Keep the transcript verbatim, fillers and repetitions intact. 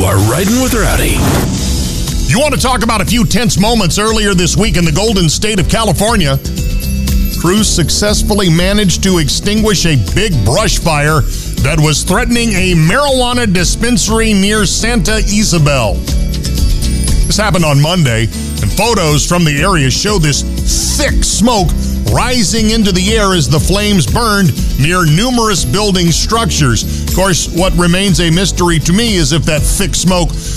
are Riding with Rowdy. You want to talk about a few tense moments earlier this week in the Golden State of California? Crews successfully managed to extinguish a big brush fire that was threatening a marijuana dispensary near Santa Isabel. This happened on Monday, and photos from the area show this thick smoke rising into the air as the flames burned near numerous building structures. Of course, what remains a mystery to me is if that thick smoke